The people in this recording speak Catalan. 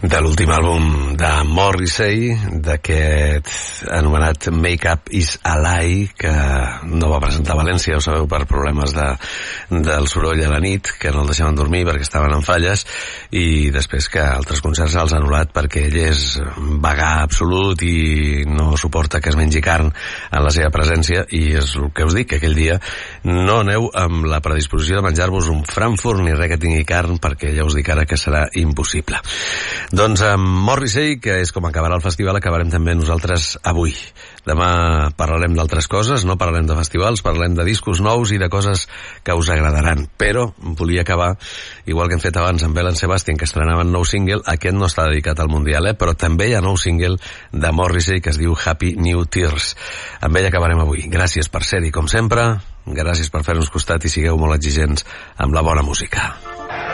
de l'últim àlbum de Morrissey, d'aquest anomenat Make Up Is a Lie, que no va presentar a València, ho sabeu, per problemes del soroll a la nit, que no el deixaven dormir perquè estaven en falles, i després que altres concerts els han anul·lat perquè ell és vegà absolut i no suporta que es mengi carn en la seva presència, i és el que us dic, que aquell dia no aneu amb la predisposició de menjar-vos un Frankfurt ni res que tingui carn, perquè ja us dic ara que serà impossible. Doncs amb Morrissey, que és com acabarà el festival, acabarem també nosaltres avui. Demà parlarem d'altres coses, no parlarem de festivals, parlarem de discos nous i de coses que us agradaran. Però volia acabar, igual que hem fet abans amb Belle and Sebastian, que estrenaven nou single. Aquest no està dedicat al Mundial, però també hi ha nou single de Morrissey que es diu Happy New Tears. Amb ell acabarem avui. Gràcies per ser-hi, com sempre. Gràcies per fer-nos costat i sigueu molt exigents amb la bona música.